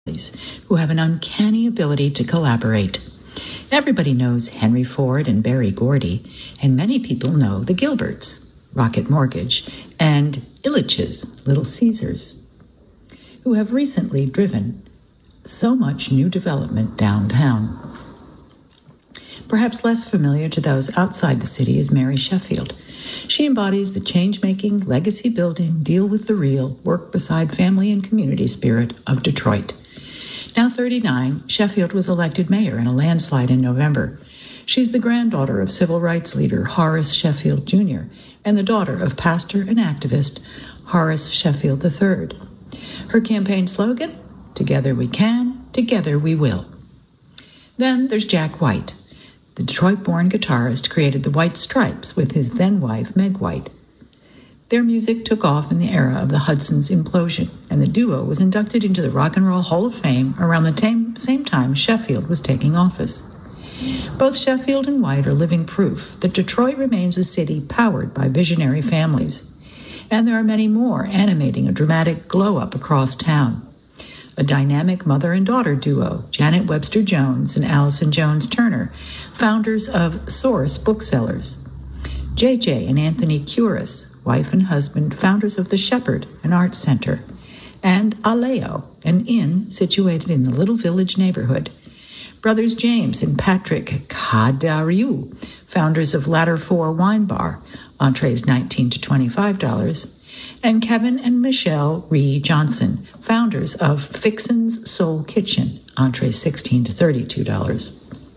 who have an uncanny ability to collaborate. Everybody knows Henry Ford and Berry Gordy, and many people know the Gilberts, Rocket Mortgage, and Illich's, Little Caesars, who have recently driven so much new development downtown. Perhaps less familiar to those outside the city is Mary Sheffield. She embodies the change-making, legacy-building, deal-with-the-real, work-beside-family and community spirit of Detroit. Now 39, Sheffield was elected mayor in a landslide in November. She's the granddaughter of civil rights leader Horace Sheffield Jr. and the daughter of pastor and activist Horace Sheffield III. Her campaign slogan, "Together we can, together we will." Then there's Jack White. The Detroit-born guitarist created the White Stripes with his then-wife, Meg White. Their music took off in the era of the Hudson's implosion, and the duo was inducted into the Rock and Roll Hall of Fame around the same time Sheffield was taking office. Both Sheffield and White are living proof that Detroit remains a city powered by visionary families, and there are many more animating a dramatic glow-up across town. A dynamic mother and daughter duo, Janet Webster Jones and Allison Jones Turner, founders of Source Booksellers. JJ and Anthony Curis, wife and husband, founders of The Shepherd, an art center. And Aleo, an inn situated in the little village neighborhood. Brothers James and Patrick Kadariou, founders of Ladder 4 Wine Bar, entrees $19 to $25. And Kevin and Michelle Ree Johnson, founders of Fixin's Soul Kitchen, entrees $16 to $32.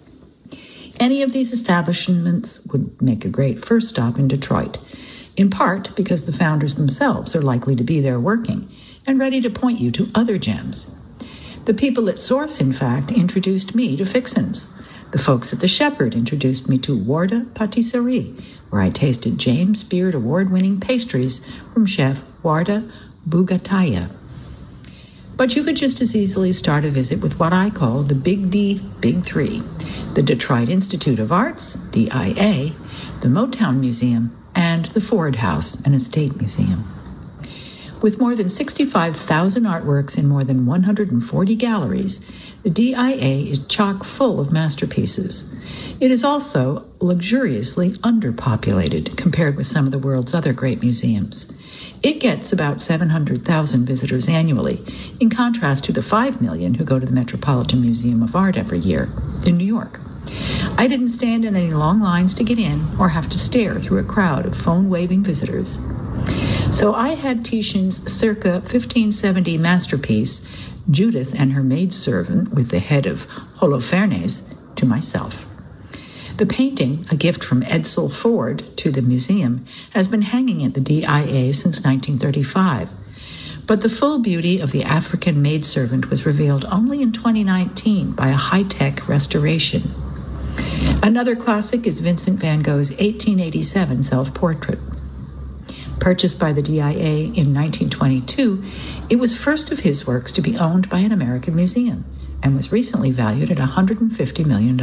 Any of these establishments would make a great first stop in Detroit, in part because the founders themselves are likely to be there working and ready to point you to other gems. The people at Source, in fact, introduced me to Fixin's. The folks at The Shepherd introduced me to Warda Patisserie, where I tasted James Beard award-winning pastries from chef Warda Bugataya. But you could just as easily start a visit with what I call the Big D, Big Three: the Detroit Institute of Arts, DIA, the Motown Museum, and the Ford House and Estate Museum. With more than 65,000 artworks in more than 140 galleries, the DIA is chock full of masterpieces. It is also luxuriously underpopulated compared with some of the world's other great museums. It gets about 700,000 visitors annually, in contrast to the 5 million who go to the Metropolitan Museum of Art every year in New York. I didn't stand in any long lines to get in or have to stare through a crowd of phone-waving visitors. So I had Titian's circa 1570 masterpiece, Judith and Her Maidservant with the Head of Holofernes, to myself. The painting, a gift from Edsel Ford to the museum, has been hanging at the DIA since 1935. But the full beauty of the African maidservant was revealed only in 2019 by a high-tech restoration. Another classic is Vincent van Gogh's 1887 self-portrait. Purchased by the DIA in 1922, it was first of his works to be owned by an American museum and was recently valued at $150 million.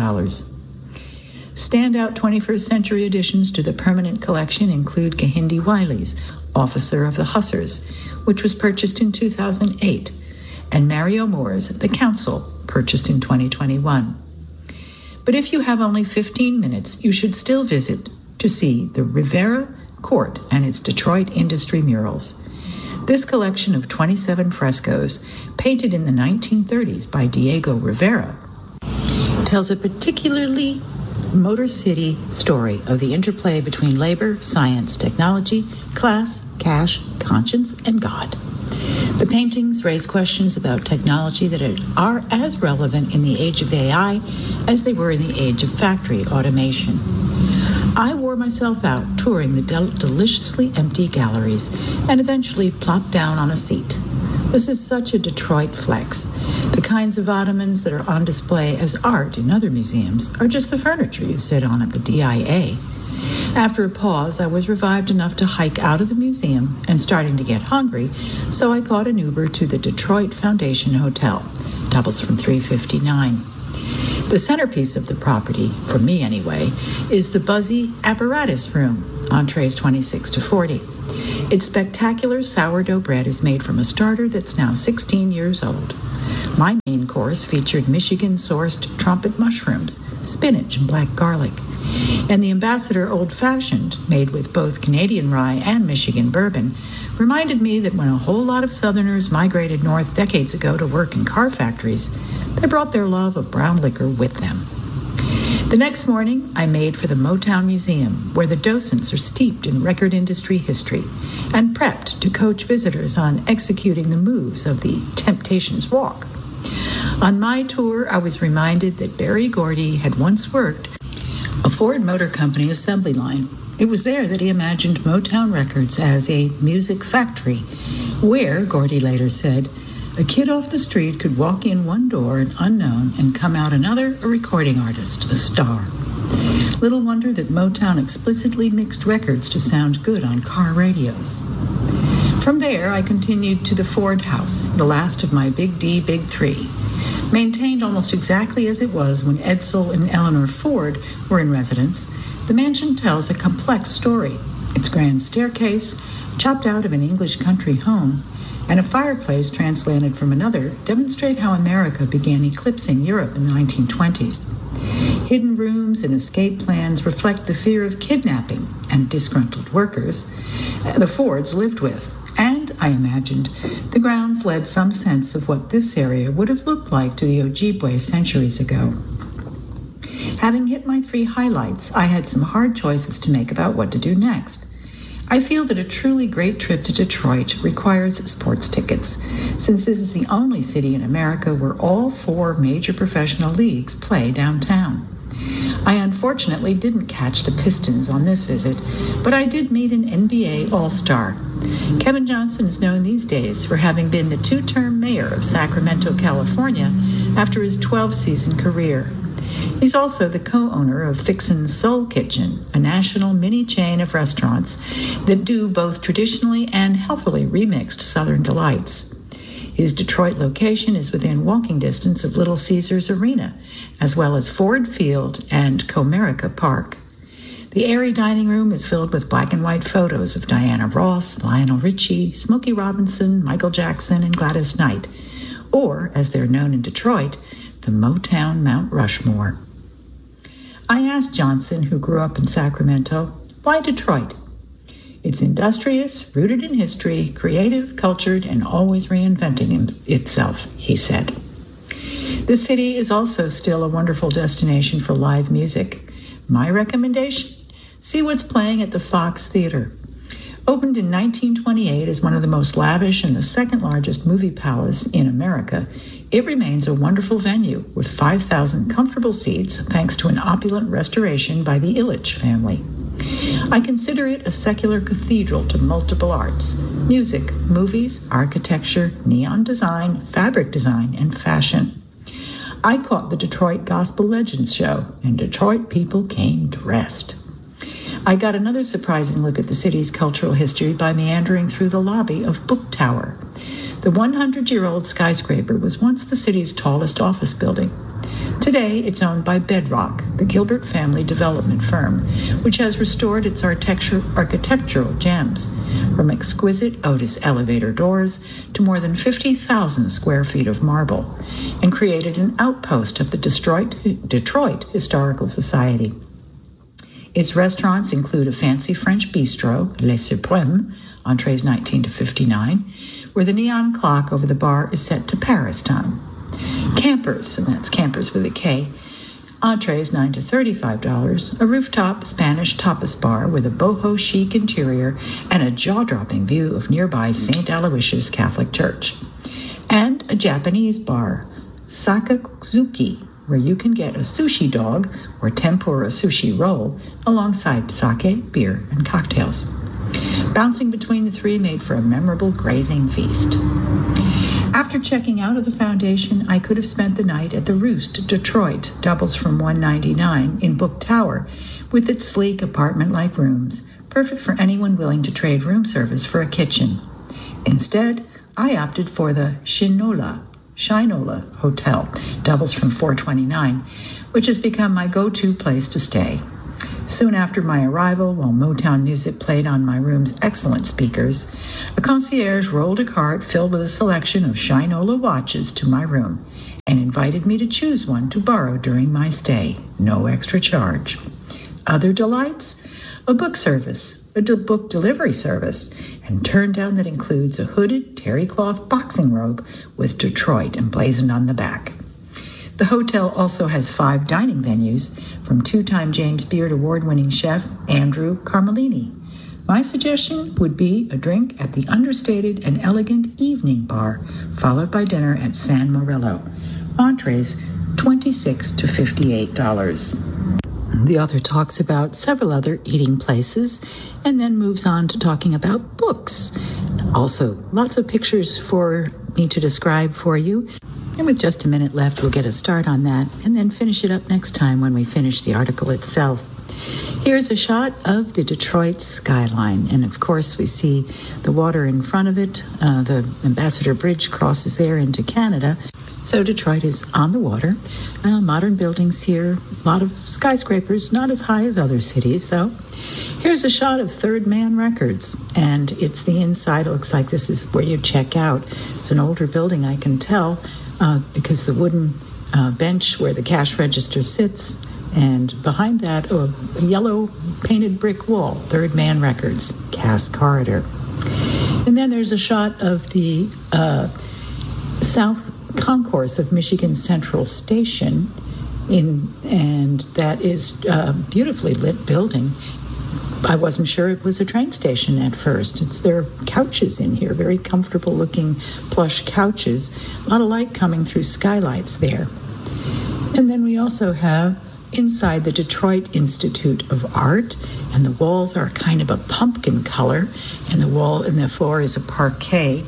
Standout 21st century additions to the permanent collection include Kehinde Wiley's Officer of the Hussars, which was purchased in 2008, and Mario Moore's The Council, purchased in 2021. But if you have only 15 minutes, you should still visit to see the Rivera Court and its Detroit industry murals. This collection of 27 frescoes, painted in the 1930s by Diego Rivera, tells a particularly Motor City story of the interplay between labor, science, technology, class, cash, conscience, and God. The paintings raise questions about technology that are as relevant in the age of AI as they were in the age of factory automation. I wore myself out touring the deliciously empty galleries and eventually plopped down on a seat. This is such a Detroit flex. The kinds of ottomans that are on display as art in other museums are just the furniture you sit on at the DIA. After a pause, I was revived enough to hike out of the museum and starting to get hungry, so I caught an Uber to the Detroit Foundation Hotel. Doubles from $3.59. The centerpiece of the property, for me anyway, is the buzzy apparatus room, entrees $26 to $40. Its spectacular sourdough bread is made from a starter that's now 16 years old. My main course featured Michigan-sourced trumpet mushrooms, spinach, and black garlic. And the Ambassador Old Fashioned, made with both Canadian rye and Michigan bourbon, reminded me that when a whole lot of Southerners migrated north decades ago to work in car factories, they brought their love of brown liquor with them. The next morning, I made for the Motown Museum, where the docents are steeped in record industry history and prepped to coach visitors on executing the moves of the Temptations Walk. On my tour, I was reminded that Berry Gordy had once worked a Ford Motor Company assembly line. It was there that he imagined Motown Records as a music factory, where, Gordy later said, a kid off the street could walk in one door, an unknown, and come out another, a recording artist, a star. Little wonder that Motown explicitly mixed records to sound good on car radios. From there, I continued to the Ford House, the last of my Big D, Big Three. Maintained almost exactly as it was when Edsel and Eleanor Ford were in residence, the mansion tells a complex story. Its grand staircase, chopped out of an English country home, and a fireplace transplanted from another demonstrate how America began eclipsing Europe in the 1920s. Hidden rooms and escape plans reflect the fear of kidnapping and disgruntled workers the Fords lived with. And, I imagined, the grounds led some sense of what this area would have looked like to the Ojibwe centuries ago. Having hit my 3 highlights, I had some hard choices to make about what to do next. I feel that a truly great trip to Detroit requires sports tickets, since this is the only city in America where all 4 major professional leagues play downtown. I unfortunately didn't catch the Pistons on this visit, but I did meet an NBA All-Star. Kevin Johnson is known these days for having been the 2-term mayor of Sacramento, California, after his 12-season career. He's also the co-owner of Fixin's Soul Kitchen, a national mini chain of restaurants that do both traditionally and healthily remixed Southern delights. His Detroit location is within walking distance of Little Caesars Arena, as well as Ford Field and Comerica Park. The airy dining room is filled with black and white photos of Diana Ross, Lionel Richie, Smokey Robinson, Michael Jackson, and Gladys Knight, or, as they're known in Detroit, the Motown Mount Rushmore. I asked Johnson, who grew up in Sacramento, why Detroit? It's industrious, rooted in history, creative, cultured, and always reinventing itself, he said. The city is also still a wonderful destination for live music. My recommendation? See what's playing at the Fox Theater. Opened in 1928 as one of the most lavish and the second largest movie palace in America, it remains a wonderful venue with 5,000 comfortable seats thanks to an opulent restoration by the Ilitch family. I consider it a secular cathedral to multiple arts: music, movies, architecture, neon design, fabric design, and fashion. I caught the Detroit Gospel Legends show, and Detroit people came dressed. I got another surprising look at the city's cultural history by meandering through the lobby of Book Tower. The 100-year-old skyscraper was once the city's tallest office building. Today, it's owned by Bedrock, the Gilbert family development firm, which has restored its architectural gems, from exquisite Otis elevator doors to more than 50,000 square feet of marble, and created an outpost of the Detroit Historical Society. Its restaurants include a fancy French bistro, Les Supremes, entrees 19 to 59, where the neon clock over the bar is set to Paris time. Campers, and that's Campers with a K, entrees $9 to $35, a rooftop Spanish tapas bar with a boho chic interior and a jaw-dropping view of nearby St. Aloysius Catholic Church. And a Japanese bar, Sakazuki, where you can get a sushi dog or tempura sushi roll alongside sake, beer, and cocktails. Bouncing between the 3 made for a memorable grazing feast. After checking out of the foundation, I could have spent the night at the Roost, Detroit, doubles from $199 in Book Tower, with its sleek apartment-like rooms, perfect for anyone willing to trade room service for a kitchen. Instead, I opted for the Shinola Hotel, doubles from $429, which has become my go-to place to stay. Soon after my arrival, while Motown music played on my room's excellent speakers, a concierge rolled a cart filled with a selection of Shinola watches to my room and invited me to choose one to borrow during my stay, no extra charge. Other delights? A book service, book delivery service, and turned down that includes a hooded terry cloth boxing robe with Detroit emblazoned on the back. The hotel also has 5 dining venues from 2-time James Beard award-winning chef Andrew Carmelini. My suggestion would be a drink at the understated and elegant Evening Bar, followed by dinner at San Morello. Entrees, $26 to $58. The author talks about several other eating places and then moves on to talking about books. Also, lots of pictures for me to describe for you. And with just a minute left, we'll get a start on that and then finish it up next time when we finish the article itself. Here's a shot of the Detroit skyline. And of course, we see the water in front of it. The Ambassador Bridge crosses there into Canada. So Detroit is on the water. Modern buildings here, a lot of skyscrapers, not as high as other cities, though. Here's a shot of Third Man Records, and it's the inside. It looks like this is where you check out. It's an older building, I can tell, because the wooden bench where the cash register sits, and behind that, a yellow painted brick wall, Third Man Records, Cass Corridor. And then there's a shot of the South Concourse of Michigan Central Station, and that is a beautifully lit building. I wasn't sure it was a train station at first. There are couches in here, very comfortable looking plush couches. A lot of light coming through skylights there. And then we also have inside the Detroit Institute of Art, and the walls are kind of a pumpkin color, and the floor is a parquet.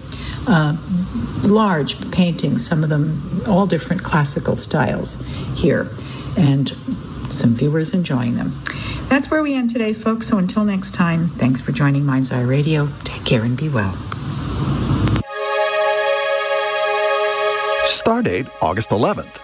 Large paintings, some of them all different classical styles here, and some viewers enjoying them. That's where we end today, folks. So until next time, thanks for joining Mind's Eye Radio. Take care and be well. Stardate August 11th.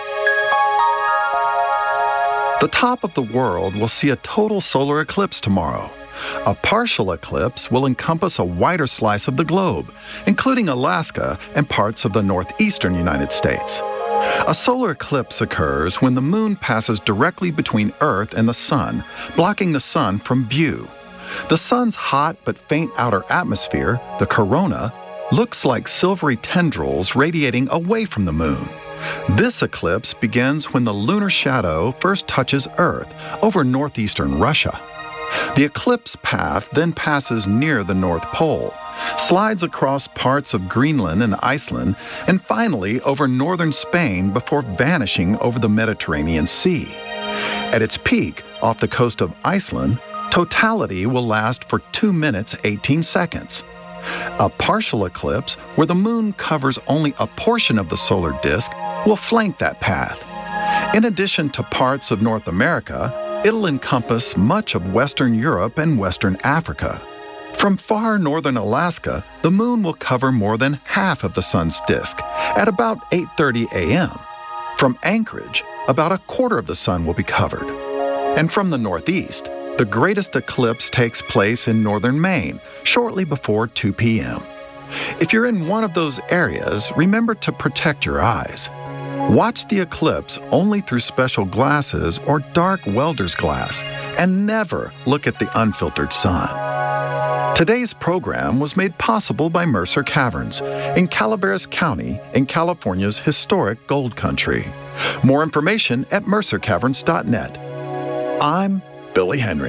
The top of the world will see a total solar eclipse tomorrow. A partial eclipse will encompass a wider slice of the globe, including Alaska and parts of the northeastern United States. A solar eclipse occurs when the moon passes directly between Earth and the sun, blocking the sun from view. The sun's hot but faint outer atmosphere, the corona, looks like silvery tendrils radiating away from the moon. This eclipse begins when the lunar shadow first touches Earth over northeastern Russia. The eclipse path then passes near the North Pole, slides across parts of Greenland and Iceland, and finally over northern Spain before vanishing over the Mediterranean Sea. At its peak, off the coast of Iceland, totality will last for 2 minutes 18 seconds. A partial eclipse, where the moon covers only a portion of the solar disk, will flank that path. In addition to parts of North America, it'll encompass much of Western Europe and Western Africa. From far northern Alaska, the moon will cover more than half of the sun's disk at about 8:30 a.m. From Anchorage, about a quarter of the sun will be covered. And from the northeast, the greatest eclipse takes place in northern Maine, shortly before 2 p.m. If you're in one of those areas, remember to protect your eyes. Watch the eclipse only through special glasses or dark welder's glass, and never look at the unfiltered sun. Today's program was made possible by Mercer Caverns in Calaveras County in California's historic gold country. More information at mercercaverns.net. I'm Billy Henry.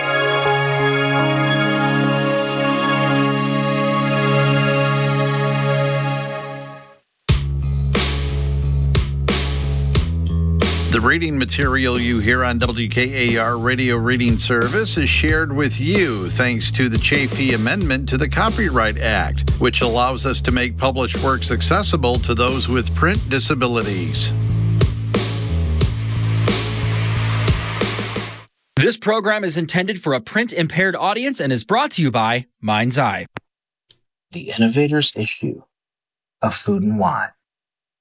The reading material you hear on WKAR Radio Reading Service is shared with you thanks to the Chafee Amendment to the Copyright Act, which allows us to make published works accessible to those with print disabilities. This program is intended for a print-impaired audience and is brought to you by Mind's Eye. The Innovators Issue of Food and Wine,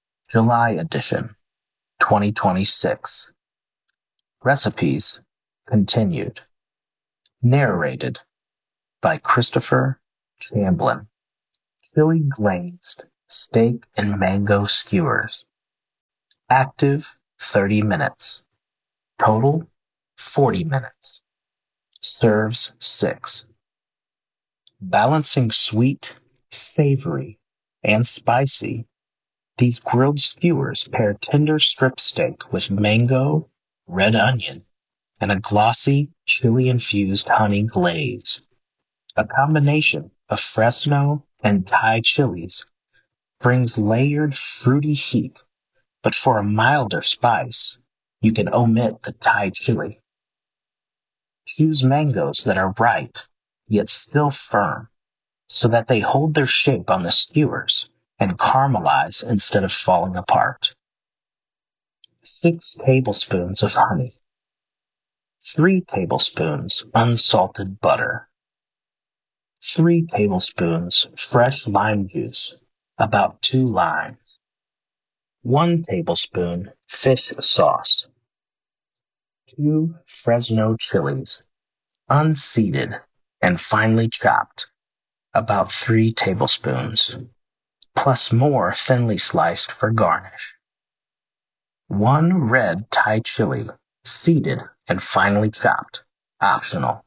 July edition, 2026. Recipes continued. Narrated by Christopher Chamblin. Chili glazed steak and mango skewers. Active 30 minutes. Total 40 minutes. Serves 6. Balancing sweet, savory, and spicy, these grilled skewers pair tender strip steak with mango, red onion, and a glossy, chili-infused honey glaze. A combination of Fresno and Thai chilies brings layered, fruity heat, but for a milder spice, you can omit the Thai chili. Choose mangoes that are ripe, yet still firm, so that they hold their shape on the skewers and caramelize instead of falling apart. 6 tablespoons of honey. 3 tablespoons unsalted butter. 3 tablespoons fresh lime juice, about 2 limes. 1 tablespoon fish sauce. 2 Fresno chilies, unseeded and finely chopped, about 3 tablespoons, plus more thinly sliced for garnish. 1 red Thai chili, seeded and finely chopped, optional.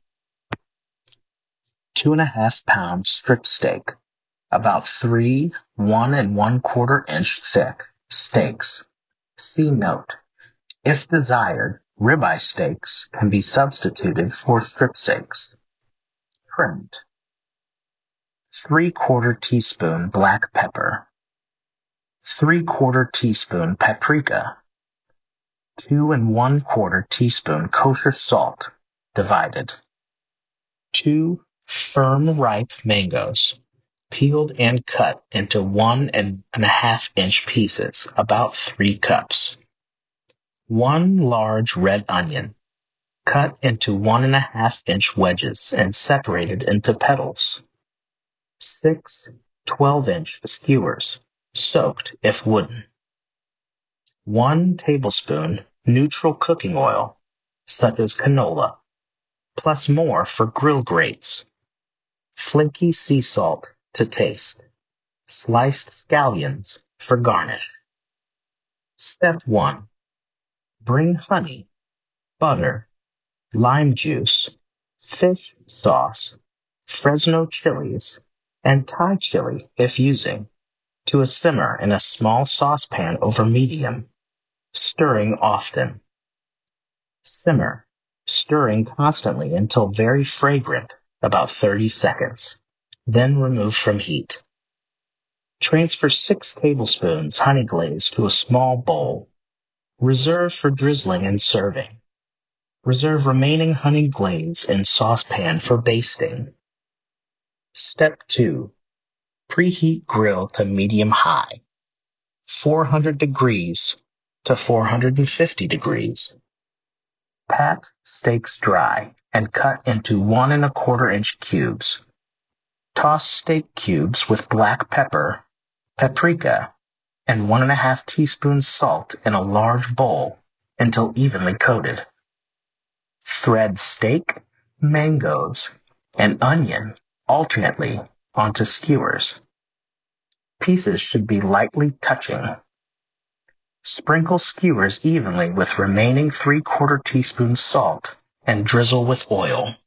2.5 pound strip steak, about 3 1 1/4 inch thick steaks. See note. If desired, ribeye steaks can be substituted for strip steaks. Trimmed. 3/4 teaspoon black pepper. 3/4 teaspoon paprika. 2 1/4 teaspoon kosher salt, divided. 2 firm ripe mangoes, peeled and cut into 1 1/2 inch pieces, about 3 cups. 1 large red onion, cut into 1 1/2 inch wedges and separated into petals. 6 12-inch skewers, soaked if wooden. 1 tablespoon neutral cooking oil, such as canola, plus more for grill grates. Flaky sea salt to taste. Sliced scallions for garnish. Step 1. Bring honey, butter, lime juice, fish sauce, Fresno chilies, and Thai chili if using, to a simmer in a small saucepan over medium, stirring often. Simmer, stirring constantly until very fragrant, about 30 seconds. Then remove from heat. Transfer 6 tablespoons honey glaze to a small bowl. Reserve for drizzling and serving. Reserve remaining honey glaze in saucepan for basting. Step 2. Preheat grill to medium-high, 400 degrees to 450 degrees. Pat steaks dry and cut into 1 1/4 inch cubes. Toss steak cubes with black pepper, paprika, and 1 1/2 teaspoons salt in a large bowl until evenly coated. Thread steak, mangoes, and onion alternately onto skewers. Pieces should be lightly touching. Sprinkle skewers evenly with remaining 3/4 teaspoon salt and drizzle with oil.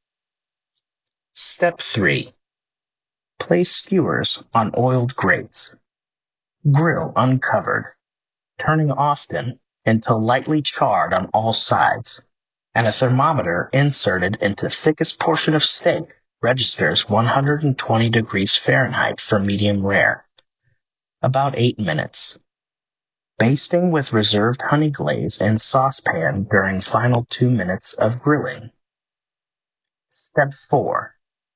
Step 3. Place skewers on oiled grates. Grill uncovered, turning often until lightly charred on all sides, and a thermometer inserted into thickest portion of steak registers 120 degrees Fahrenheit for medium rare. About 8 minutes. Basting with reserved honey glaze in saucepan during final 2 minutes of grilling. Step 4.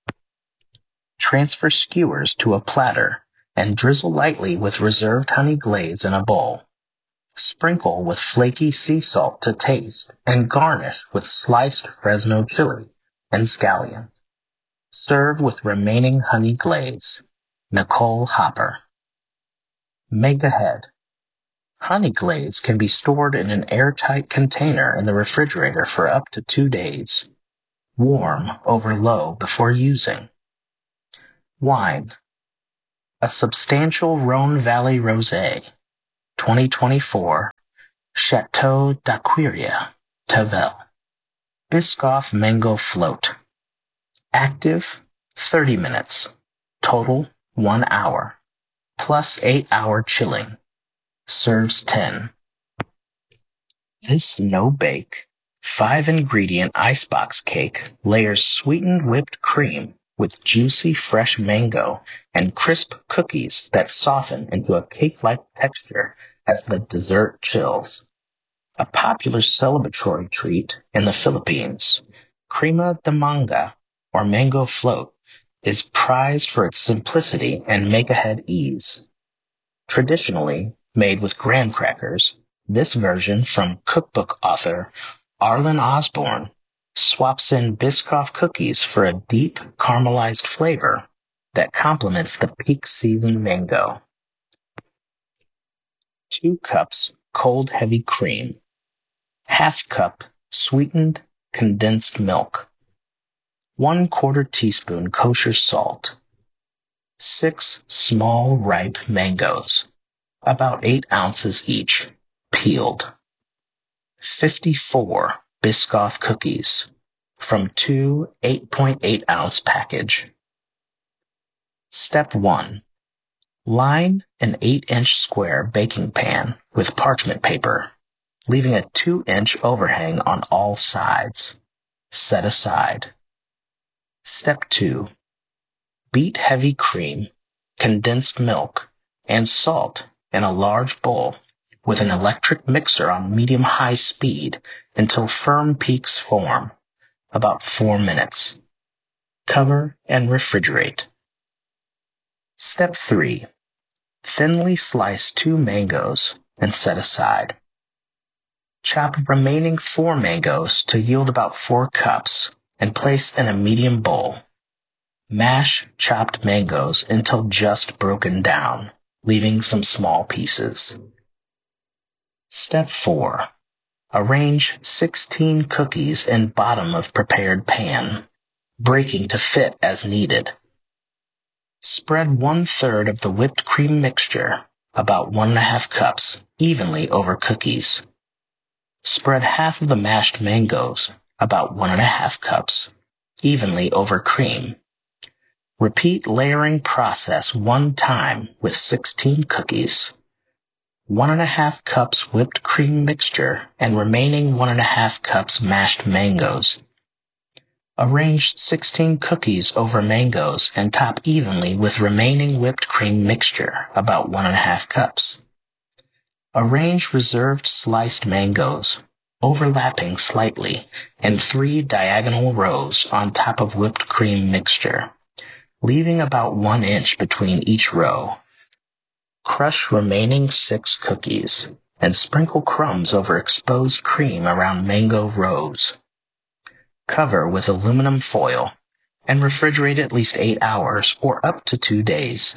Transfer skewers to a platter and drizzle lightly with reserved honey glaze in a bowl. Sprinkle with flaky sea salt to taste and garnish with sliced Fresno chili and scallions. Serve with remaining honey glaze. Nicole Hopper. Make ahead. Honey glaze can be stored in an airtight container in the refrigerator for up to 2 days. Warm over low before using. Wine. A substantial Rhone Valley Rosé, 2024, Chateau d'Aquirria, Tavel. Biscoff Mango Float. Active, 30 minutes. Total, 1 hour. Plus 8-hour chilling. Serves 10. This no-bake, 5-ingredient icebox cake layers sweetened whipped cream with juicy fresh mango and crisp cookies that soften into a cake-like texture as the dessert chills. A popular celebratory treat in the Philippines, crema de manga, or mango float, is prized for its simplicity and make-ahead ease. Traditionally made with graham crackers, this version from cookbook author Arlen Osborne swaps in Biscoff cookies for a deep caramelized flavor that complements the peak season mango. 2 cups cold heavy cream. Half cup sweetened condensed milk. 1/4 teaspoon kosher salt. 6 small ripe mangoes, about 8 ounces each, peeled. 54 Biscoff cookies from 2 8.8 ounce package. Step 1. Line an 8-inch square baking pan with parchment paper, leaving a 2-inch overhang on all sides. Set aside. Step 2. Beat heavy cream, condensed milk, and salt in a large bowl with an electric mixer on medium-high speed until firm peaks form, about 4 minutes. Cover and refrigerate. Step 3. Thinly slice 2 mangoes and set aside. Chop remaining 4 mangoes to yield about 4 cups and place in a medium bowl. Mash chopped mangoes until just broken down, leaving some small pieces. Step 4. Arrange 16 cookies in bottom of prepared pan, breaking to fit as needed. Spread 1/3 of the whipped cream mixture, about 1.5 cups, evenly over cookies. Spread half of the mashed mangoes, about 1.5 cups, evenly over cream. Repeat layering process 1 time with 16 cookies. 1.5 cups whipped cream mixture and remaining 1.5 cups mashed mangoes. Arrange 16 cookies over mangoes and top evenly with remaining whipped cream mixture, about 1.5 cups. Arrange reserved sliced mangoes, overlapping slightly, in 3 diagonal rows on top of whipped cream mixture, leaving about 1 inch between each row. Crush remaining 6 cookies and sprinkle crumbs over exposed cream around mango rows. Cover with aluminum foil and refrigerate at least 8 hours or up to 2 days.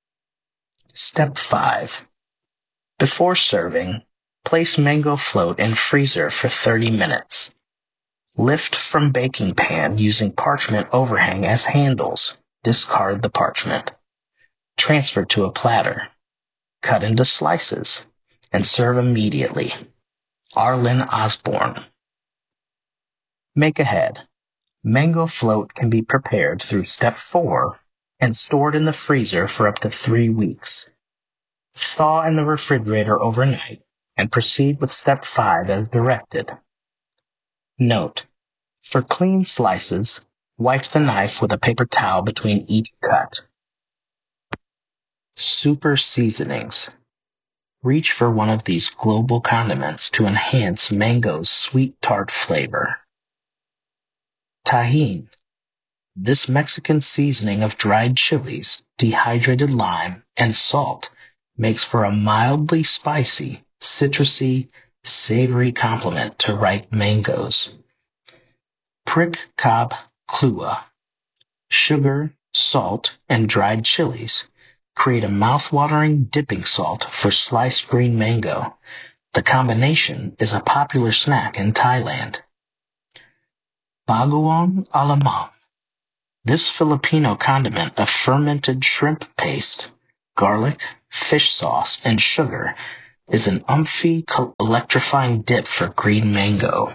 Step 5. Before serving, place mango float in freezer for 30 minutes. Lift from baking pan using parchment overhang as handles. Discard the parchment. Transfer to a platter. Cut into slices and serve immediately. Arlen Osborne. Make ahead. Mango float can be prepared through step 4 and stored in the freezer for up to 3 weeks. Thaw in the refrigerator overnight and proceed with step 5 as directed. Note: for clean slices, wipe the knife with a paper towel between each cut. Super seasonings. Reach for one of these global condiments to enhance mango's sweet tart flavor. Tajin. This Mexican seasoning of dried chilies, dehydrated lime, and salt makes for a mildly spicy, citrusy, savory complement to ripe mangoes. Prick Cobb Clua. Sugar, salt, and dried chilies create a mouth-watering dipping salt for sliced green mango. The combination is a popular snack in Thailand. Bagoong alamang. This Filipino condiment of fermented shrimp paste, garlic, fish sauce, and sugar is an umphy, electrifying dip for green mango.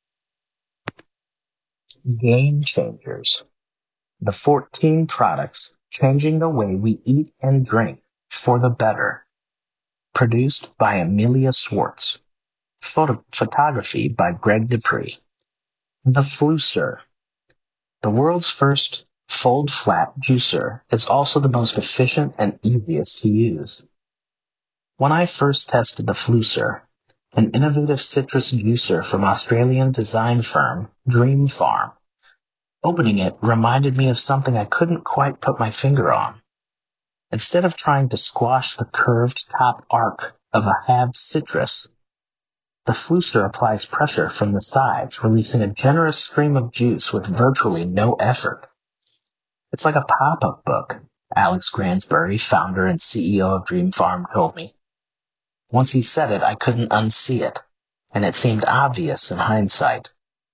Game changers. The 14 products changing the way we eat and drink for the better. Produced by Amelia Swartz. Photography by Greg Dupree. The Flucer. The world's first fold-flat juicer is also the most efficient and easiest to use. When I first tested the Flucer, an innovative citrus juicer from Australian design firm Dream Farm, opening it reminded me of something I couldn't quite put my finger on. Instead of trying to squash the curved top arc of a Hab citrus, the Flucer applies pressure from the sides, releasing a generous stream of juice with virtually no effort. It's like a pop-up book, Alex Gransbury, founder and CEO of Dream Farm, told me. Once he said it, I couldn't unsee it, and it seemed obvious in hindsight.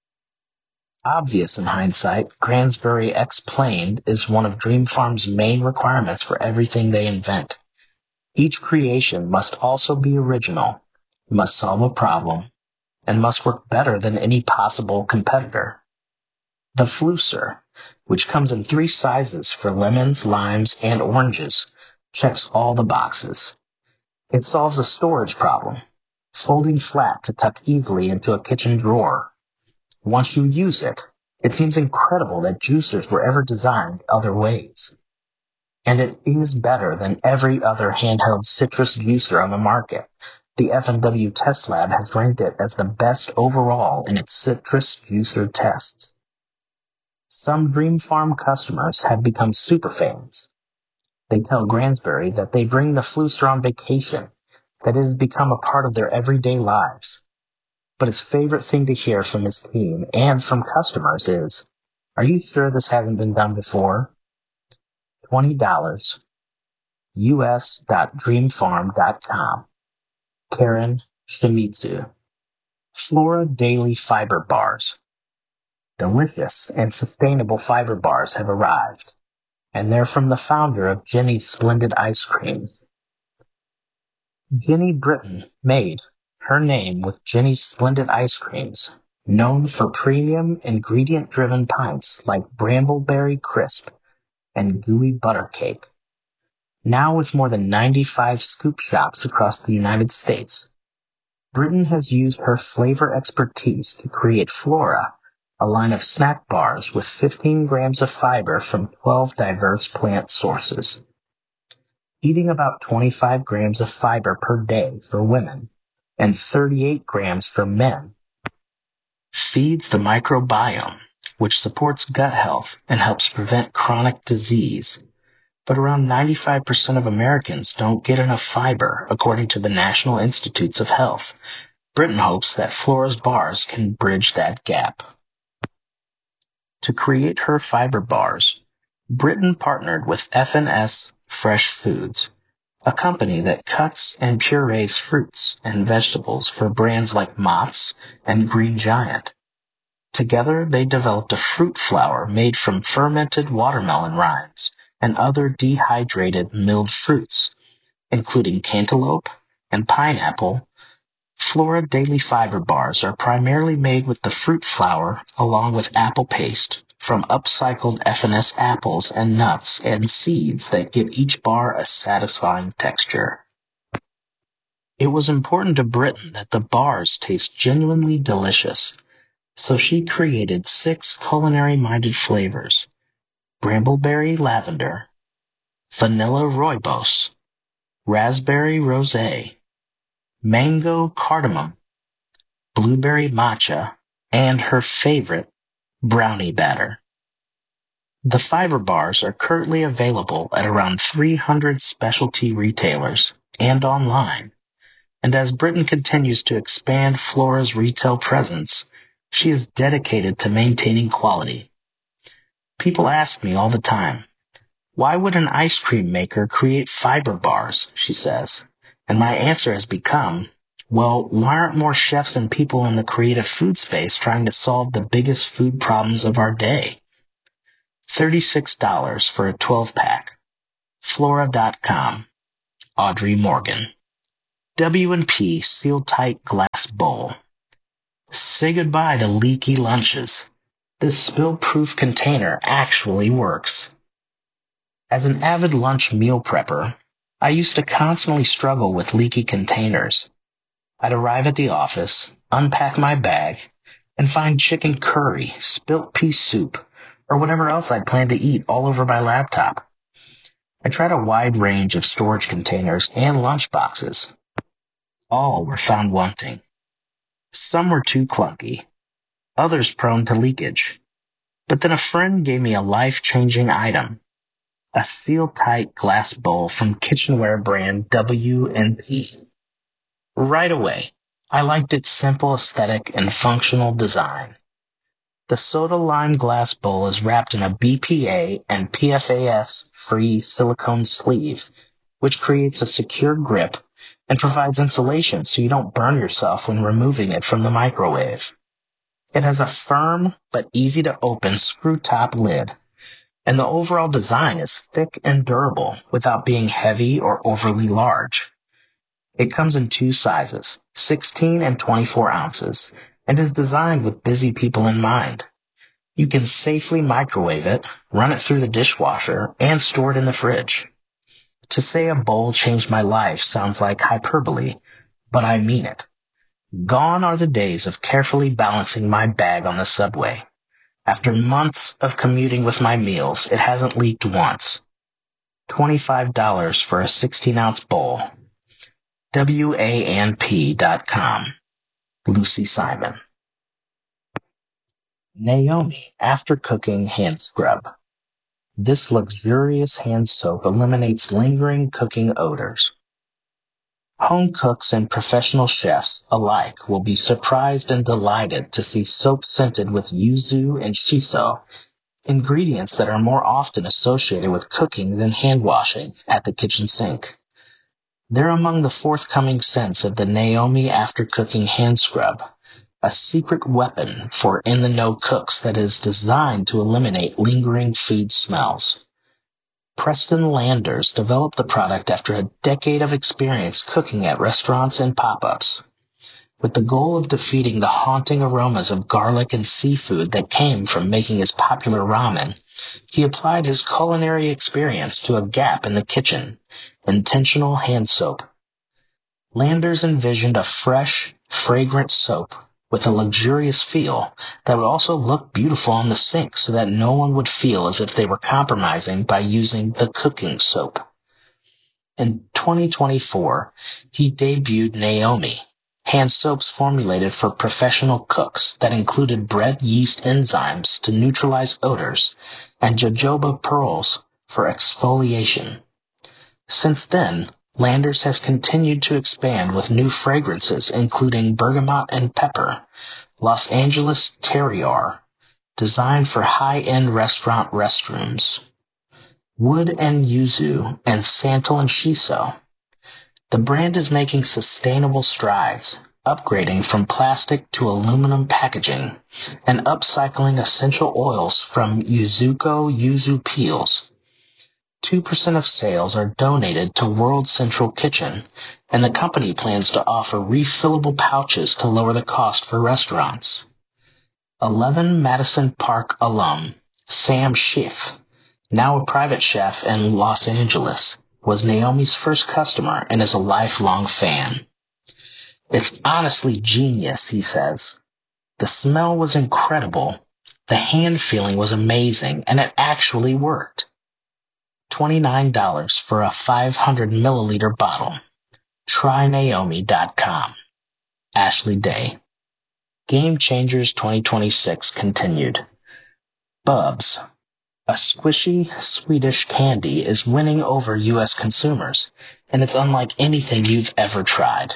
Obvious in hindsight, Gransbury explained is one of Dream Farm's main requirements for everything they invent. Each creation must also be original, must solve a problem, and must work better than any possible competitor. The Flucer, which comes in 3 sizes for lemons, limes, and oranges, checks all the boxes. It solves a storage problem, folding flat to tuck easily into a kitchen drawer. Once you use it, it seems incredible that juicers were ever designed other ways. And it is better than every other handheld citrus juicer on the market. The F&W Test Lab has ranked it as the best overall in its citrus juicer tests. Some Dream Farm customers have become superfans. They tell Gransbury that they bring the Flucer on vacation, that it has become a part of their everyday lives. But his favorite thing to hear from his team and from customers is, "Are you sure this hasn't been done before?" $20. us.dreamfarm.com. Karen Shimizu. Flora Daily Fiber Bars. Delicious and sustainable fiber bars have arrived, and they're from the founder of Jenny's Splendid Ice Cream. Jenny Britton made her name with Jenny's Splendid Ice Creams, known for premium ingredient-driven pints like Brambleberry Crisp and Gooey Butter Cake. Now with more than 95 scoop shops across the United States, Britton has used her flavor expertise to create Flora, a line of snack bars with 15 grams of fiber from 12 diverse plant sources. Eating about 25 grams of fiber per day for women and 38 grams for men feeds the microbiome, which supports gut health and helps prevent chronic disease. But around 95% of Americans don't get enough fiber, according to the National Institutes of Health. Britton hopes that Flora's bars can bridge that gap. To create her fiber bars, Britton partnered with F&S Fresh Foods, a company that cuts and purees fruits and vegetables for brands like Mott's and Green Giant. Together, they developed a fruit flour made from fermented watermelon rinds and other dehydrated milled fruits, including cantaloupe and pineapple. Flora Daily Fiber Bars are primarily made with the fruit flour along with apple paste from upcycled F&S apples and nuts and seeds that give each bar a satisfying texture. It was important to Britton that the bars taste genuinely delicious, so she created 6 culinary-minded flavors: Brambleberry Lavender, Vanilla Rooibos, Raspberry Rosé, Mango Cardamom, Blueberry Matcha, and her favorite, Brownie Batter. The fiber bars are currently available at around 300 specialty retailers and online, and as Britton continues to expand Flora's retail presence, she is dedicated to maintaining quality. People ask me all the time, Why would an ice cream maker create fiber bars, she says. And my answer has become, well, why aren't more chefs and people in the creative food space trying to solve the biggest food problems of our day? $36 for a 12-pack. Flora.com. Audrey Morgan. W&P Seal-Tight Glass Bowl. Say goodbye to leaky lunches. This spill-proof container actually works. As an avid lunch meal prepper, I used to constantly struggle with leaky containers. I'd arrive at the office, unpack my bag, and find chicken curry, spilt pea soup, or whatever else I'd planned to eat all over my laptop. I tried a wide range of storage containers and lunch boxes. All were found wanting. Some were too clunky, others prone to leakage. But then a friend gave me a life-changing item, a seal-tight glass bowl from kitchenware brand W&P. Right away, I liked its simple aesthetic and functional design. The soda lime glass bowl is wrapped in a BPA and PFAS-free silicone sleeve, which creates a secure grip and provides insulation so you don't burn yourself when removing it from the microwave. It has a firm but easy-to-open screw-top lid, and the overall design is thick and durable without being heavy or overly large. It comes in two sizes, 16 and 24 ounces, and is designed with busy people in mind. You can safely microwave it, run it through the dishwasher, and store it in the fridge. To say a bowl changed my life sounds like hyperbole, but I mean it. Gone are the days of carefully balancing my bag on the subway. After months of commuting with my meals, it hasn't leaked once. $25 for a 16-ounce bowl. WANP.com. Lucy Simon. Naomi After Cooking Hand Scrub. This luxurious hand soap eliminates lingering cooking odors. Home cooks and professional chefs alike will be surprised and delighted to see soap scented with yuzu and shiso, ingredients that are more often associated with cooking than hand washing at the kitchen sink. They're among the forthcoming scents of the Naomi After Cooking Hand Scrub, a secret weapon for in-the-know cooks that is designed to eliminate lingering food smells. Preston Landers developed the product after a decade of experience cooking at restaurants and pop-ups. With the goal of defeating the haunting aromas of garlic and seafood that came from making his popular ramen, he applied his culinary experience to a gap in the kitchen: intentional hand soap. Landers envisioned a fresh, fragrant soap with a luxurious feel that would also look beautiful on the sink so that no one would feel as if they were compromising by using the cooking soap. In 2024, he debuted Naomi, hand soaps formulated for professional cooks that included bread yeast enzymes to neutralize odors and jojoba pearls for exfoliation. Since then, Landers has continued to expand with new fragrances including bergamot and pepper, Los Angeles Terroir, designed for high-end restaurant restrooms, wood and yuzu, and santal and shiso. The brand is making sustainable strides, upgrading from plastic to aluminum packaging, and upcycling essential oils from Yuzuko yuzu peels. 2% of sales are donated to World Central Kitchen, and the company plans to offer refillable pouches to lower the cost for restaurants. 11 Madison Park alum Sam Schiff, now a private chef in Los Angeles, was Naomi's first customer and is a lifelong fan. "It's honestly genius," he says. "The smell was incredible, the hand feeling was amazing, and it actually worked." $29 for a 500 milliliter bottle. TryNaomi.com. Ashley Day. Game Changers 2026 continued. Bubs, a squishy Swedish candy, is winning over U.S. consumers, and it's unlike anything you've ever tried.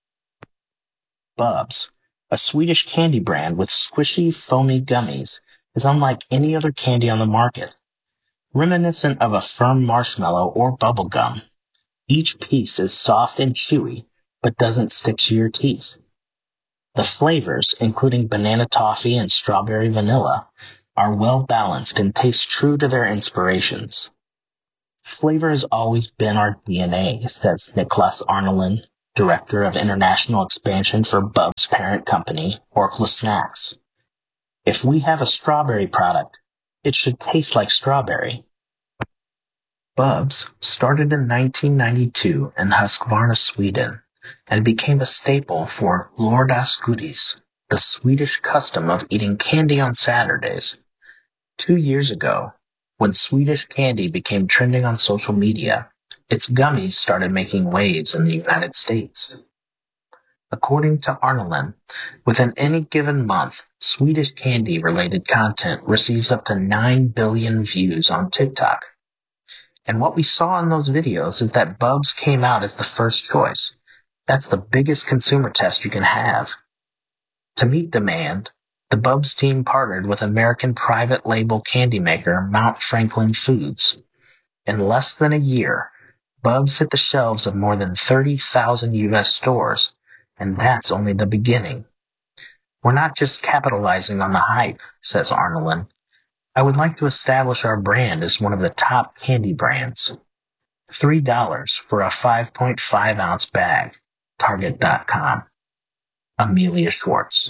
Bubs, a Swedish candy brand with squishy, foamy gummies, is unlike any other candy on the market. reminiscent of a firm marshmallow or bubble gum. Each piece is soft and chewy, but doesn't stick to your teeth. The flavors, including banana toffee and strawberry vanilla, are well balanced and taste true to their inspirations. Flavor has always been our DNA, says Niklas Arnolin, Director of International Expansion for Bub's parent company, Orkla Snacks. If we have a strawberry product, it should taste like strawberry. Bubs started in 1992 in Husqvarna, Sweden, and became a staple for lördagsgodis, the Swedish custom of eating candy on Saturdays. 2 years ago, when Swedish candy became trending on social media, its gummies started making waves in the United States. According to Arnolin, within any given month, Swedish candy-related content receives up to 9 billion views on TikTok. And what we saw in those videos is that Bubs came out as the first choice. That's the biggest consumer test you can have. To meet demand, the Bubs team partnered with American private label candy maker Mount Franklin Foods. In less than a year, Bubs hit the shelves of more than 30,000 U.S. stores, and that's only the beginning. We're not just capitalizing on the hype, says Arnolin. I would like to establish our brand as one of the top candy brands. $3 for a 5.5-ounce bag. Target.com. Amelia Schwartz.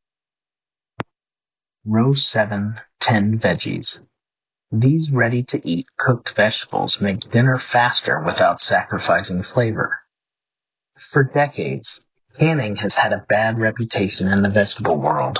Row 7 10 veggies. These ready-to-eat cooked vegetables make dinner faster without sacrificing flavor. For decades, canning has had a bad reputation in the vegetable world.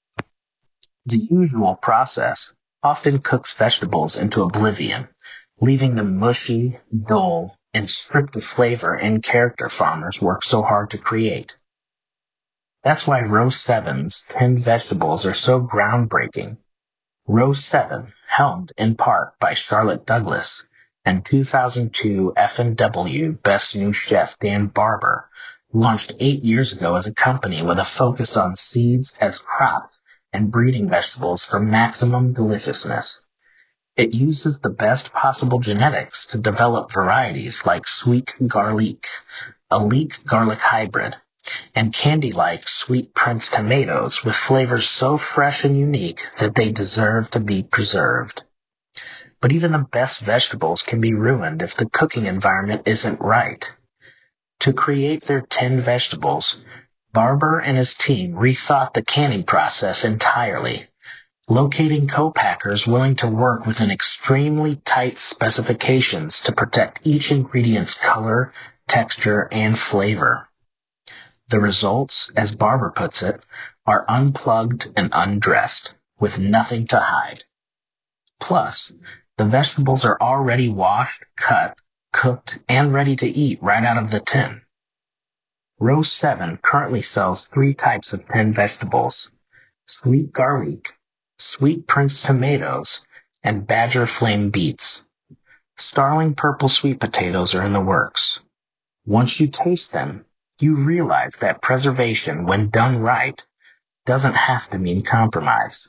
The usual process often cooks vegetables into oblivion, leaving them mushy, dull, and stripped of flavor and character farmers work so hard to create. That's why Row 7's 10 vegetables are so groundbreaking. Row 7, helmed in part by Charlotte Douglas and 2002 F&W Best New Chef Dan Barber, launched 8 years ago as a company with a focus on seeds as crops and breeding vegetables for maximum deliciousness. It uses the best possible genetics to develop varieties like Sweet Garlic, a leek garlic hybrid, and candy-like Sweet Prince tomatoes with flavors so fresh and unique that they deserve to be preserved. But even the best vegetables can be ruined if the cooking environment isn't right. To create their 10 vegetables, Barber and his team rethought the canning process entirely, locating co-packers willing to work within extremely tight specifications to protect each ingredient's color, texture, and flavor. The results, as Barber puts it, are unplugged and undressed, with nothing to hide. Plus, the vegetables are already washed, cut, cooked, and ready to eat right out of the tin. Row 7 currently sells 3 types of 10 vegetables: Sweet Garlic, Sweet Prince tomatoes, and Badger Flame beets. Starling purple sweet potatoes are in the works. Once you taste them, you realize that preservation, when done right, doesn't have to mean compromise.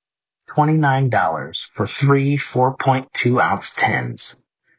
$29 for 3 4.2-ounce tins.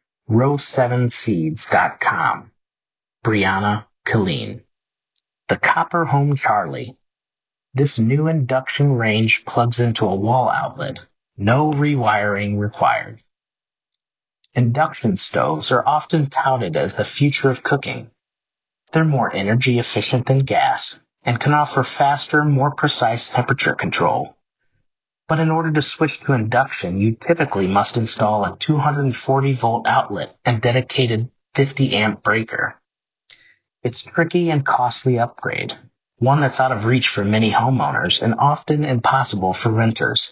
Row7seeds.com. Brianna Killeen. The Copper Home Charlie. This new induction range plugs into a wall outlet. No rewiring required. Induction stoves are often touted as the future of cooking. They're more energy efficient than gas and can offer faster, more precise temperature control. But in order to switch to induction, you typically must install a 240-volt outlet and dedicated 50-amp breaker. It's a tricky and costly upgrade, one that's out of reach for many homeowners and often impossible for renters.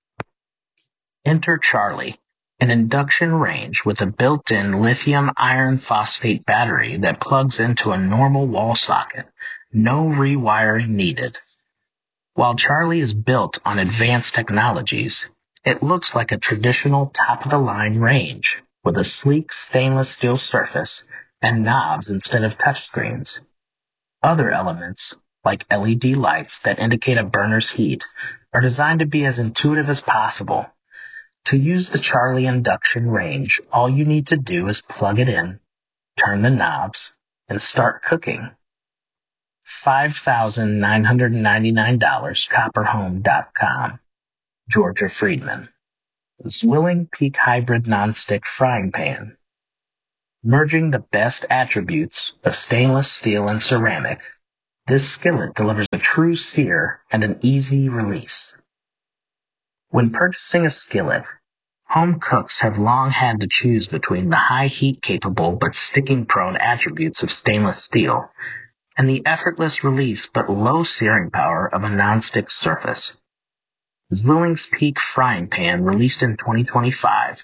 Enter Charlie, an induction range with a built-in lithium iron phosphate battery that plugs into a normal wall socket. No rewiring needed. While Charlie is built on advanced technologies, it looks like a traditional top-of-the-line range with a sleek stainless steel surface and knobs instead of touchscreens. Other elements, like LED lights that indicate a burner's heat, are designed to be as intuitive as possible. To use the Charlie induction range, all you need to do is plug it in, turn the knobs, and start cooking. $5,999, copperhome.com. Georgia Friedman. Zwilling Peak Hybrid Nonstick Frying Pan. Merging the best attributes of stainless steel and ceramic, this skillet delivers a true sear and an easy release. When purchasing a skillet, home cooks have long had to choose between the high heat-capable but sticking-prone attributes of stainless steel and the effortless release but low searing power of a nonstick surface. Zwilling's Peak Frying Pan, released in 2025,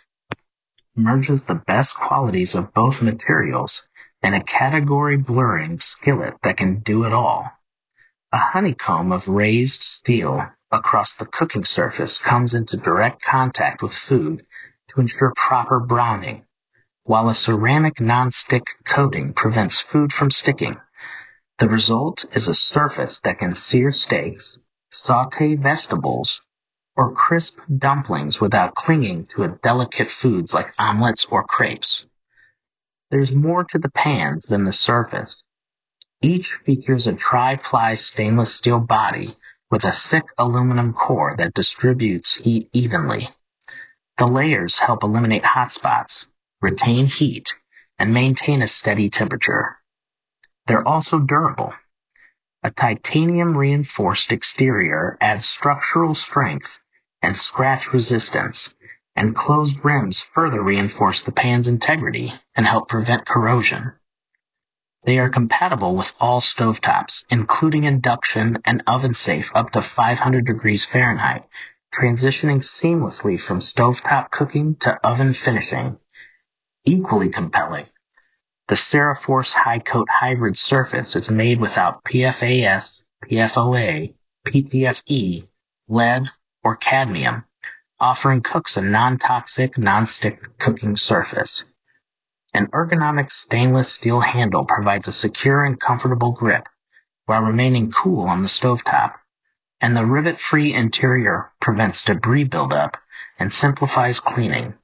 merges the best qualities of both materials in a category-blurring skillet that can do it all. A honeycomb of raised steel across the cooking surface comes into direct contact with food to ensure proper browning, while a ceramic nonstick coating prevents food from sticking. The result is a surface that can sear steaks, saute vegetables, or crisp dumplings without clinging to delicate foods like omelets or crepes. There's more to the pans than the surface. Each features a tri-ply stainless steel body with a thick aluminum core that distributes heat evenly. The layers help eliminate hot spots, retain heat, and maintain a steady temperature. They're also durable. A titanium-reinforced exterior adds structural strength and scratch resistance, and closed rims further reinforce the pan's integrity and help prevent corrosion. They are compatible with all stovetops, including induction and oven-safe up to 500 degrees Fahrenheit, transitioning seamlessly from stovetop cooking to oven finishing. Equally compelling, the Ceraforce High Coat Hybrid surface is made without PFAS, PFOA, PTFE, lead, or cadmium, offering cooks a non-toxic, non-stick cooking surface. An ergonomic stainless steel handle provides a secure and comfortable grip while remaining cool on the stovetop, and the rivet-free interior prevents debris buildup and simplifies cleaning.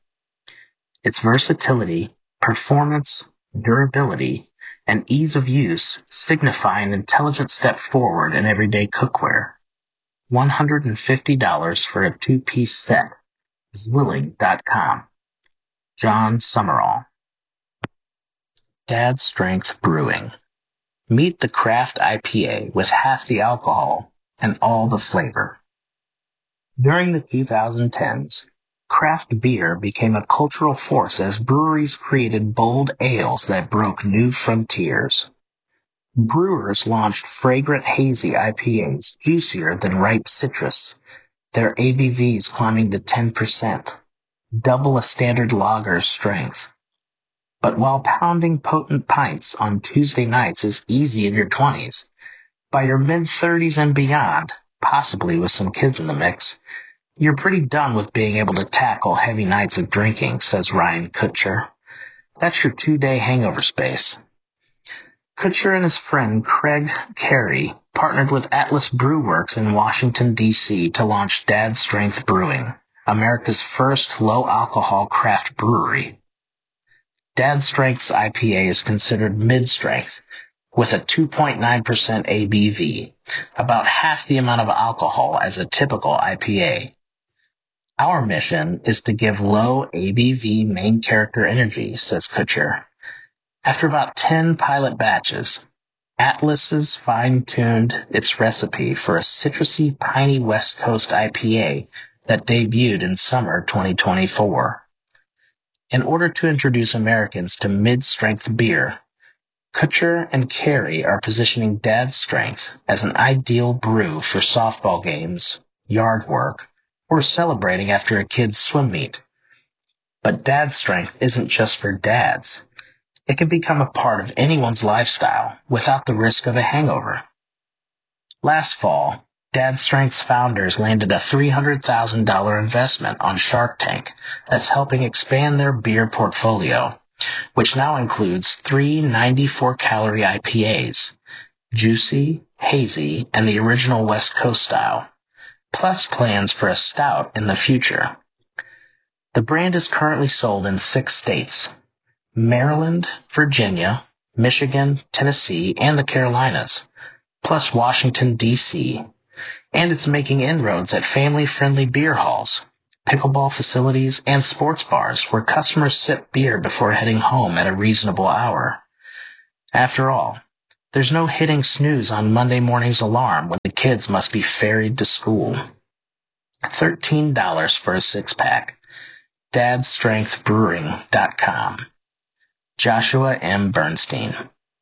Its versatility, performance, durability, and ease of use signify an intelligent step forward in everyday cookware. $150 for a 2-piece set. Zwilling.com. John Summerall. Dad's Strength Brewing. Meet the craft IPA with half the alcohol and all the flavor. During the 2010s, craft beer became a cultural force as breweries created bold ales that broke new frontiers. Brewers launched fragrant hazy IPAs juicier than ripe citrus, their ABVs climbing to 10%, double a standard lager's strength. But while pounding potent pints on Tuesday nights is easy in your 20s, by your mid-30s and beyond, possibly with some kids in the mix, you're pretty done with being able to tackle heavy nights of drinking, says Ryan Kutcher. That's your 2-day hangover space. Kutcher and his friend Craig Carey partnered with Atlas Brew Works in Washington, D.C. to launch Dad's Strength Brewing, America's first low-alcohol craft brewery. Dad's Strength's IPA is considered mid-strength, with a 2.9% ABV, about half the amount of alcohol as a typical IPA. Our mission is to give low ABV main character energy, says Kutcher. After about 10 pilot batches, Atlas's fine-tuned its recipe for a citrusy, piney West Coast IPA that debuted in summer 2024. In order to introduce Americans to mid-strength beer, Kutcher and Carey are positioning Dad's Strength as an ideal brew for softball games, yard work, or celebrating after a kid's swim meet. But Dad's Strength isn't just for dads. It can become a part of anyone's lifestyle without the risk of a hangover. Last fall, Dad's Strength's founders landed a $300,000 investment on Shark Tank that's helping expand their beer portfolio, which now includes 3 94-calorie IPAs, Juicy, Hazy, and the original West Coast style, plus plans for a stout in the future. The brand is currently sold in 6 states: Maryland, Virginia, Michigan, Tennessee, and the Carolinas, plus Washington, D.C., and it's making inroads at family-friendly beer halls, pickleball facilities, and sports bars where customers sip beer before heading home at a reasonable hour. After all, there's no hitting snooze on Monday morning's alarm when the kids must be ferried to school. $13 for a 6-pack. DadStrengthBrewing.com. Joshua M. Bernstein.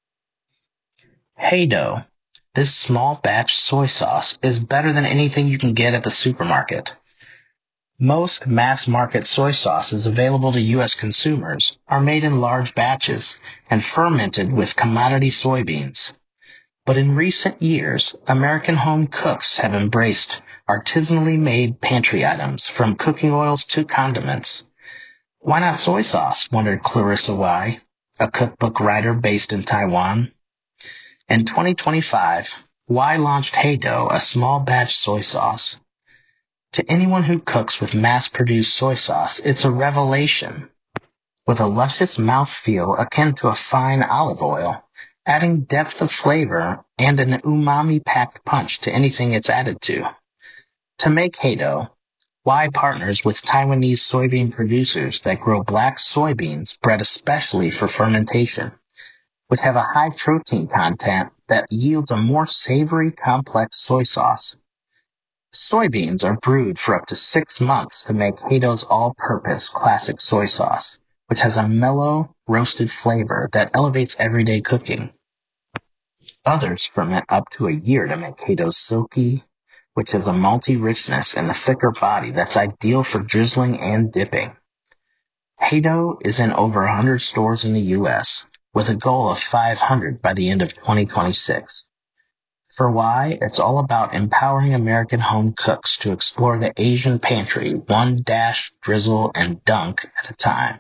Hey Dough. This small batch soy sauce is better than anything you can get at the supermarket. Most mass-market soy sauces available to U.S. consumers are made in large batches and fermented with commodity soybeans. But in recent years, American home cooks have embraced artisanally made pantry items, from cooking oils to condiments. Why not soy sauce, wondered Clarissa Y., a cookbook writer based in Taiwan. In 2025, Y launched Hey Dough, a small batch soy sauce. To anyone who cooks with mass-produced soy sauce, it's a revelation. With a luscious mouthfeel akin to a fine olive oil, adding depth of flavor and an umami-packed punch to anything it's added to. To make Hey Dough, Y partners with Taiwanese soybean producers that grow black soybeans bred especially for fermentation, which have a high protein content that yields a more savory, complex soy sauce. Soybeans are brewed for up to 6 months to make Hey Dough's all-purpose classic soy sauce, which has a mellow, roasted flavor that elevates everyday cooking. Others ferment up to a year to make Hey Dough silky, which has a malty richness and a thicker body that's ideal for drizzling and dipping. Hey Dough is in over 100 stores in the U.S., with a goal of 500 by the end of 2026. For Y, it's all about empowering American home cooks to explore the Asian pantry one dash, drizzle, and dunk at a time.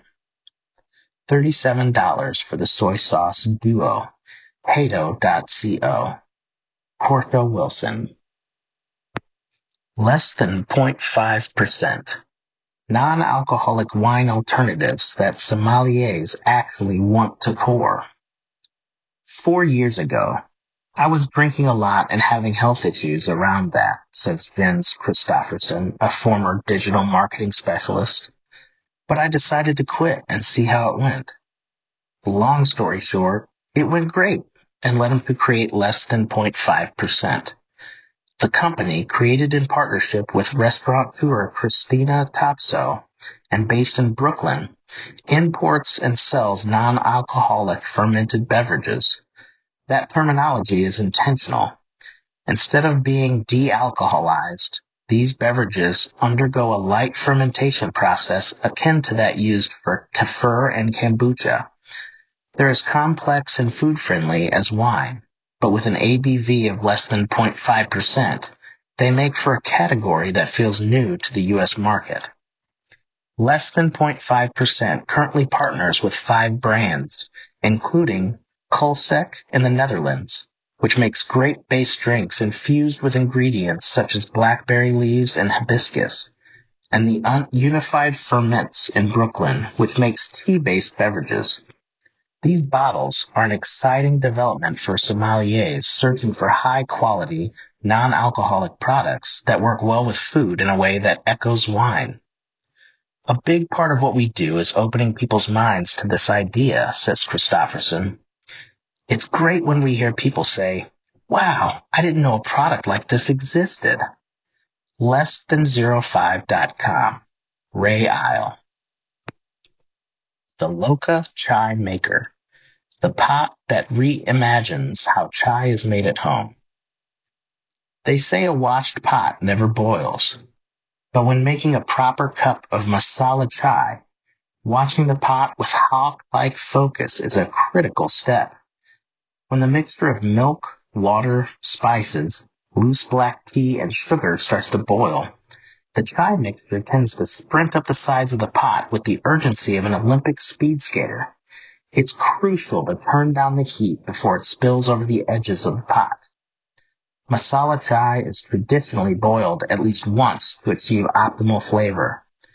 $37 for the soy sauce duo. HeyDough.co. Portia Wilson. Less than 0.5%. Non-alcoholic wine alternatives that sommeliers actually want to pour. 4 years ago, I was drinking a lot and having health issues around that, says Jens Christofferson, a former digital marketing specialist. But I decided to quit and see how it went. Long story short, it went great and led him to create less than 0.5%. The company, created in partnership with restaurateur Christina Topso and based in Brooklyn, imports and sells non-alcoholic fermented beverages. That terminology is intentional. Instead of being de-alcoholized, these beverages undergo a light fermentation process akin to that used for kefir and kombucha. They're as complex and food-friendly as wine, but with an ABV of less than 0.5%, they make for a category that feels new to the U.S. market. Less than 0.5% currently partners with 5 brands, including Kulsek in the Netherlands, which makes great base drinks infused with ingredients such as blackberry leaves and hibiscus, and the Unified Ferments in Brooklyn, which makes tea-based beverages. These bottles are an exciting development for sommeliers searching for high-quality, non-alcoholic products that work well with food in a way that echoes wine. A big part of what we do is opening people's minds to this idea, says Christofferson. It's great when we hear people say, wow, I didn't know a product like this existed. Less-than-05.com. Ray Isle. The Loka Chai Maker, the pot that reimagines how chai is made at home. They say a washed pot never boils, but when making a proper cup of masala chai, watching the pot with hawk-like focus is a critical step. When the mixture of milk, water, spices, loose black tea, and sugar starts to boil, the chai mixture tends to sprint up the sides of the pot with the urgency of an Olympic speed skater. It's crucial to turn down the heat before it spills over the edges of the pot. Masala chai is traditionally boiled at least once to achieve optimal flavor.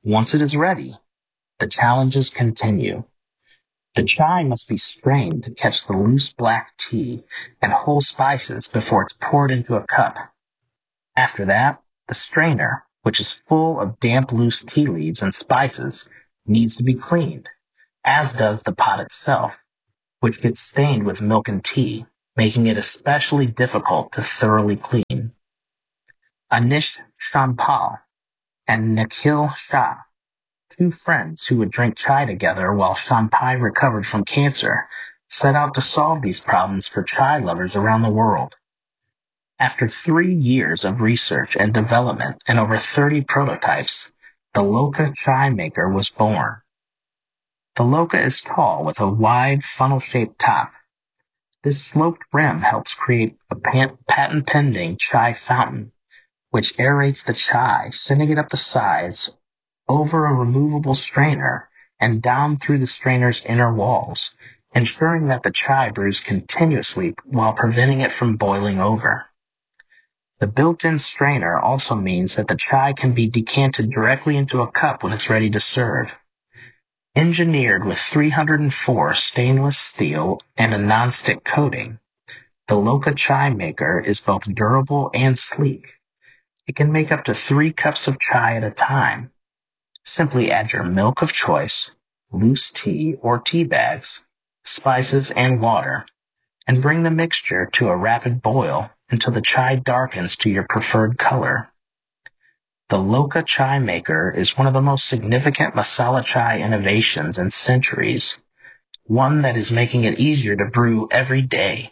Once it is ready, the challenges continue. The chai must be strained to catch the loose black tea and whole spices before it's poured into a cup. After that, the strainer, which is full of damp loose tea leaves and spices, needs to be cleaned, as does the pot itself, which gets stained with milk and tea, making it especially difficult to thoroughly clean. Anish Shampal and Nikhil Shah, two friends who would drink chai together while Champai recovered from cancer, set out to solve these problems for chai lovers around the world. After 3 years of research and development and over 30 prototypes, the Loka chai maker was born. The Loka is tall with a wide funnel-shaped top. This sloped rim helps create a patent-pending chai fountain, which aerates the chai, sending it up the sides, over a removable strainer, and down through the strainer's inner walls, ensuring that the chai brews continuously while preventing it from boiling over. The built-in strainer also means that the chai can be decanted directly into a cup when it's ready to serve. Engineered with 304 stainless steel and a non-stick coating, the Loka chai maker is both durable and sleek. It can make up to 3 cups of chai at a time. Simply add your milk of choice, loose tea or tea bags, spices, and water, and bring the mixture to a rapid boil until the chai darkens to your preferred color. The Loka chai maker is one of the most significant masala chai innovations in centuries, one that is making it easier to brew every day.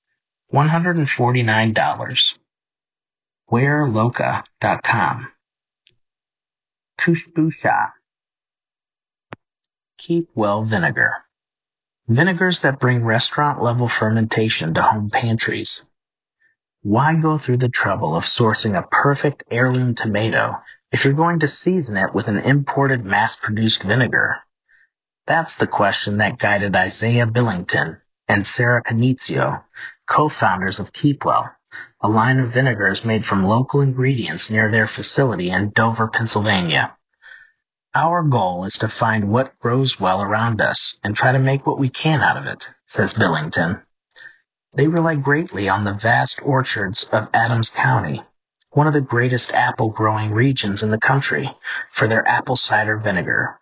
$149. WearLoka.com. Khushbu Shah. Keep Well Vinegar. Vinegars that bring restaurant-level fermentation to home pantries. Why go through the trouble of sourcing a perfect heirloom tomato if you're going to season it with an imported mass-produced vinegar? That's the question that guided Isaiah Billington and Sarah Canizio, co-founders of Keep Well, a line of vinegars made from local ingredients near their facility in Dover, Pennsylvania. Our goal is to find what grows well around us and try to make what we can out of it, says Billington. They rely greatly on the vast orchards of Adams County, one of the greatest apple-growing regions in the country, for their apple cider vinegar.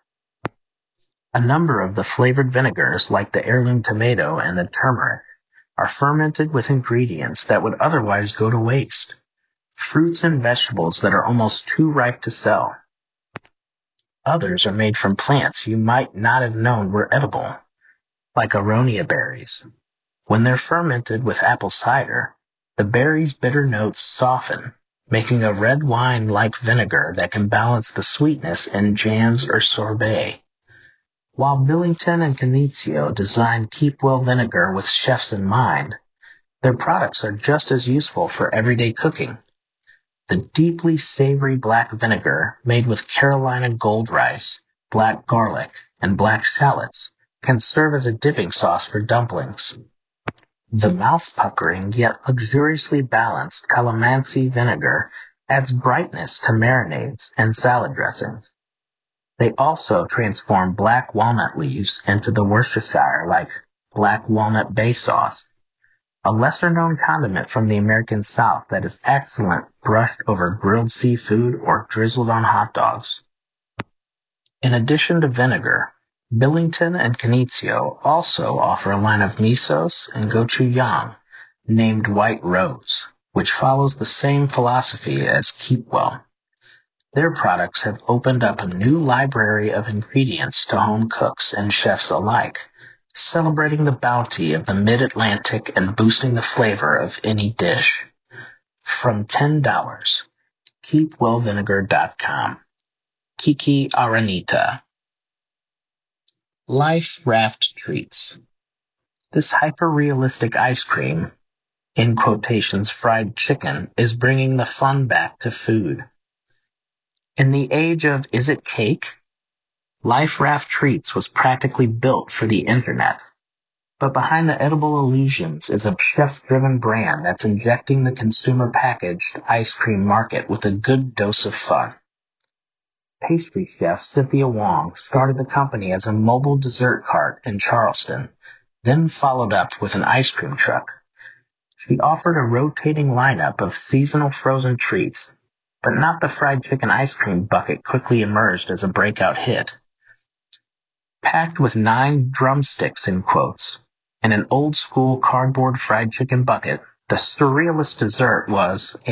A number of the flavored vinegars, like the heirloom tomato and the turmeric, are fermented with ingredients that would otherwise go to waste. Fruits and vegetables that are almost too ripe to sell. Others are made from plants you might not have known were edible, like aronia berries. When they're fermented with apple cider, the berries' bitter notes soften, making a red wine-like vinegar that can balance the sweetness in jams or sorbet. While Billington and Canizio designed Keep Well vinegar with chefs in mind, their products are just as useful for everyday cooking. The deeply savory black vinegar made with Carolina gold rice, black garlic, and black shallots can serve as a dipping sauce for dumplings. The mouth-puckering yet luxuriously balanced calamansi vinegar adds brightness to marinades and salad dressings. They also transform black walnut leaves into the Worcestershire-like black walnut bay sauce, a lesser-known condiment from the American South that is excellent brushed over grilled seafood or drizzled on hot dogs. In addition to vinegar, Billington and Canizio also offer a line of misos and gochujang named White Rose, which follows the same philosophy as Keep Well. Their products have opened up a new library of ingredients to home cooks and chefs alike, celebrating the bounty of the Mid-Atlantic and boosting the flavor of any dish. From $10, KeepWellVinegar.com. Kiki Aranita. Life Raft Treats. This hyper-realistic ice cream, in quotations fried chicken, is bringing the fun back to food. In the age of Is It Cake? Life Raft Treats was practically built for the internet. But behind the edible illusions is a chef-driven brand that's injecting the consumer-packaged ice cream market with a good dose of fun. pastry chef Cynthia Wong started the company as a mobile dessert cart in Charleston, then followed up with an ice cream truck. She offered a rotating lineup of seasonal frozen treats, but not the fried chicken ice cream bucket quickly emerged as a breakout hit. Packed with 9 drumsticks in quotes and an old-school cardboard fried chicken bucket, the surrealist dessert was,